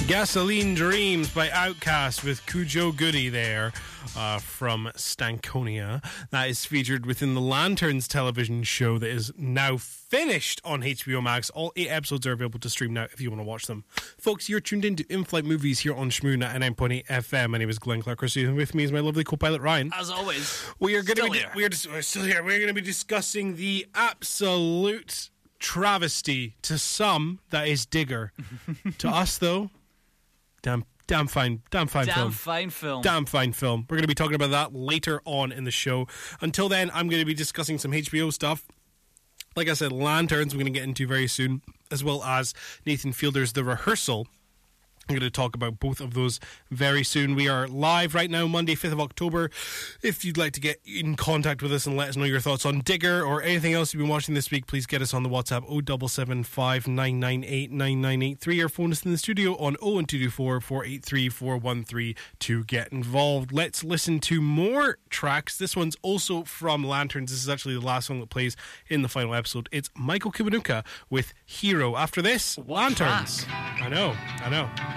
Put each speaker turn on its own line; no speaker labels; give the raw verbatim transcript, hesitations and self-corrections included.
Gasoline Dreams by Outkast with Cujo Goody there uh, from Stankonia. That is featured within the Lanterns television show that is now finished on H B O Max. All eight episodes are available to stream now if you want to watch them. Folks, you're tuned into In-Flight Movies here on Shmoo ninety-nine point eight F M. My name is Glenn Clark. And with me is my lovely co-pilot Ryan.
As always.
We are going to be
here.
we are just, we're still here. We're going to be discussing the absolute travesty to some that is Digger. To us, though, damn, damn fine, damn fine
Damn
film.
fine film.
Damn fine film. We're going to be talking about that later on in the show. Until then, I'm going to be discussing some H B O stuff. Like I said, Lanterns we're going to get into very soon, as well as Nathan Fielder's The Rehearsal. I'm going to talk about both of those very soon. We are live right now, Monday, fifth of October. If you'd like to get in contact with us and let us know your thoughts on Digger or anything else you've been watching this week, please get us on the WhatsApp oh seven seven five, nine nine eight, nine nine eight three or phone us in the studio on oh one two two four, four eight three, four one three to get involved. Let's listen to more tracks. This one's also from Lanterns. This is actually the last song that plays in the final episode. It's Michael Kiwanuka with Hero. After this,
What
Lanterns.
track?
I know, I know.